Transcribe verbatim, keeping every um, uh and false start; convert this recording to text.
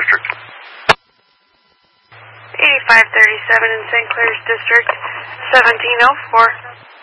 District. eighty-five thirty-seven in Saint Clair's District, seventeen oh four.